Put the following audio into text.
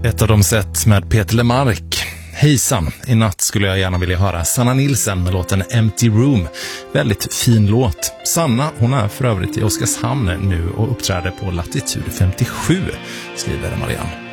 Ett av de sätt med Peter Lemark. Hejsan, i natt skulle jag gärna vilja höra Sanna Nilsson med låten Empty Room. Väldigt fin låt. Sanna, hon är för övrigt i Oskarshamn nu och uppträder på Latitud 57, skriver Marianne.